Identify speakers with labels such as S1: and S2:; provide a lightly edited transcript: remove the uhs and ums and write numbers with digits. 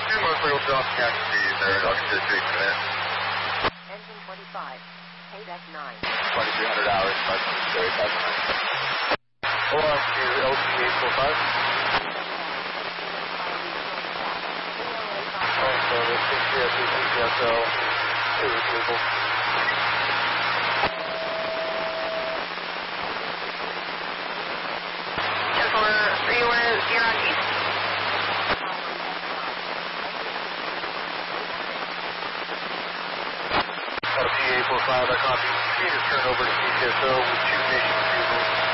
S1: Motorcycle drop taxi there, I'll get to the street in a minute.
S2: Engine 25, 8X9.
S1: 2300 hours, 5 Hold on to LT845. Oh, so this is CTSO, service vehicle.
S2: You're on east.
S1: LT845, I copy. Continue to turn over to CTSO with 2 Nation vehicles.